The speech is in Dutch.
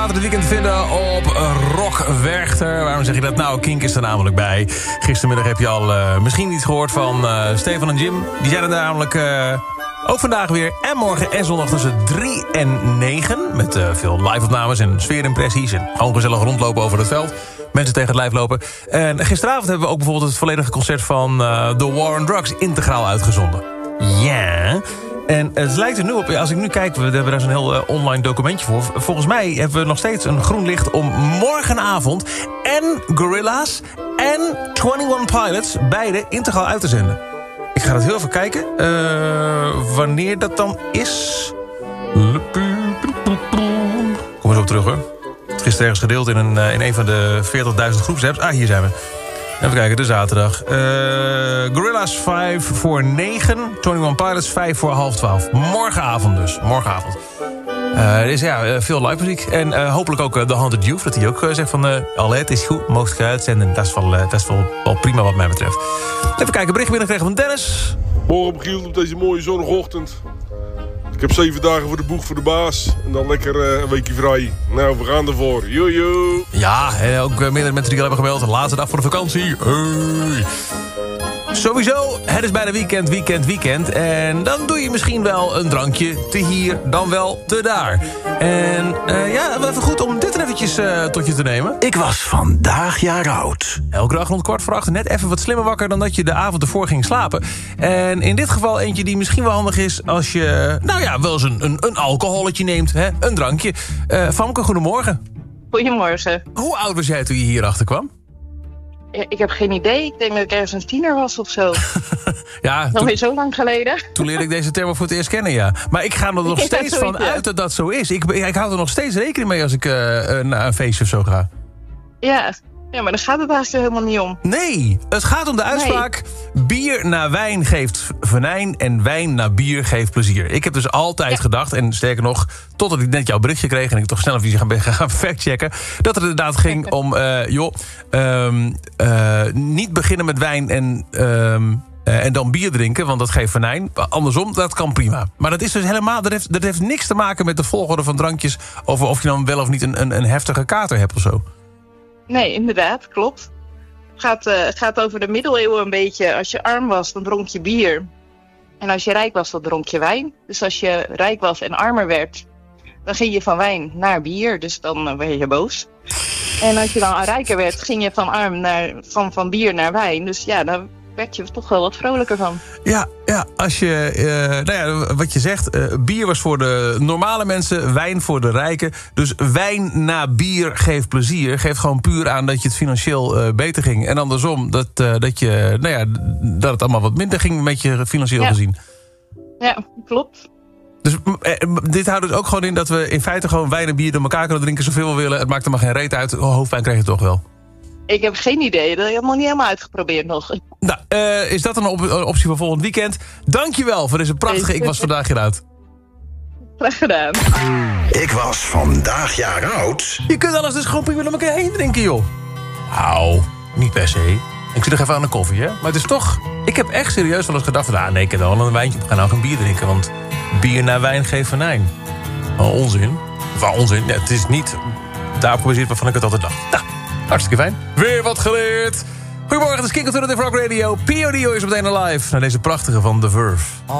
Het weekend vinden op Rock Werchter. Waarom zeg je dat? Nou, Kink is er namelijk bij. Gistermiddag heb je al misschien iets gehoord van Stefan en Jim. Die zijn er namelijk ook vandaag weer. En morgen en zondag tussen 3 en 9. Met veel live-opnames en sfeerimpressies. En gewoon gezellig rondlopen over het veld. Mensen tegen het lijf lopen. En gisteravond hebben we ook bijvoorbeeld het volledige concert van The War on Drugs integraal uitgezonden. Ja. En het lijkt er nu op, als ik nu kijk, we hebben daar zo'n heel online documentje voor. Volgens mij hebben we nog steeds een groen licht om morgenavond en Gorillaz en 21 Pilots beide integraal uit te zenden. Ik ga dat heel even kijken. Wanneer dat dan is. Kom eens op terug hoor. Het is gisteren ergens gedeeld in een van de 40.000 groepsapps. Ah, hier zijn we. Even kijken, de zaterdag. Gorillaz 5 voor 9. 21 Pilots 5 voor half 12. Morgenavond dus. Morgenavond. Dus ja, veel live muziek. En hopelijk ook The Haunted Youth. Dat hij ook zegt van... het is goed, mocht je uitzenden. Dat is wel prima wat mij betreft. Even kijken, bericht binnengekregen van Dennis. Morgen Giel op deze mooie zondagochtend. Ik heb 7 dagen voor de boeg voor de baas. En dan lekker een weekje vrij. Nou, we gaan ervoor. Jojo. Ja, ook meerdere mensen die al hebben gebeld. De laatste dag voor de vakantie. Hey. Sowieso, het is bijna weekend. En dan doe je misschien wel een drankje te hier, dan wel te daar. En ja, even goed om dit er eventjes tot je te nemen. Ik was vandaag jaar oud. Elke dag rond 7:15, net even wat slimmer wakker dan dat je de avond ervoor ging slapen. En in dit geval eentje die misschien wel handig is als je, nou ja, wel eens een alcoholetje neemt, hè? Een drankje. Famke, goedemorgen. Goedemorgen. Hoe oud was jij toen je hierachter kwam? Ik heb geen idee. Ik denk dat ik ergens een tiener was of zo. Ja, nog weer zo lang geleden. Toen leerde ik deze term voor het eerst kennen, ja. Maar ik ga er nog steeds van uit dat dat zo is. Ik hou er nog steeds rekening mee als ik naar een feestje of zo ga. Ja, maar daar gaat het eigenlijk helemaal niet om. Nee, het gaat om de uitspraak... Nee. Bier na wijn geeft venijn en wijn na bier geeft plezier. Ik heb dus altijd gedacht, en sterker nog... totdat ik net jouw berichtje kreeg en ik toch snel even gaan factchecken... dat het inderdaad ging om, niet beginnen met wijn en dan bier drinken, want dat geeft venijn. Andersom, dat kan prima. Maar dat is dus helemaal, dat heeft niks te maken met de volgorde van drankjes... over of je dan wel of niet een heftige kater hebt of zo. Nee, inderdaad, klopt. Het gaat over de middeleeuwen een beetje. Als je arm was, dan dronk je bier. En als je rijk was, dan dronk je wijn. Dus als je rijk was en armer werd, dan ging je van wijn naar bier. Dus dan werd je boos. En als je dan rijker werd, ging je van bier naar wijn. Dus ja, dan werd je toch wel wat vrolijker van. Ja, als je, wat je zegt, bier was voor de normale mensen, wijn voor de rijken. Dus wijn na bier geeft plezier. Geeft gewoon puur aan dat je het financieel beter ging. En andersom, dat het allemaal wat minder ging met je financieel gezien. Ja, klopt. Dus dit houdt dus ook gewoon in dat we in feite gewoon wijn en bier door elkaar kunnen drinken zoveel we willen. Het maakt er maar geen reet uit. Hoofdpijn krijg je toch wel. Ik heb geen idee. Dat heb ik nog niet helemaal uitgeprobeerd nog. Nou, is dat een optie voor volgend weekend? Dankjewel voor deze prachtige Ik Was Vandaag Jaar Oud. Graag gedaan. Ik was vandaag jaar oud. Je kunt alles dus gewoon prima door elkaar heen drinken, joh. Nou, niet per se. Ik zit nog even aan de koffie, hè. Maar het is toch... Ik heb echt serieus wel eens gedacht van... nee, ik heb wel een wijntje. We gaan nou geen bier drinken, want bier na wijn geeft venijn. Onzin. Of onzin. Ja, het is niet... Daarop gebaseerd waarvan ik het altijd dacht. Nou, hartstikke fijn. Weer wat geleerd. Goedemorgen, het is Kink Alternative Rock Radio. POD is meteen live naar deze prachtige van The Verve.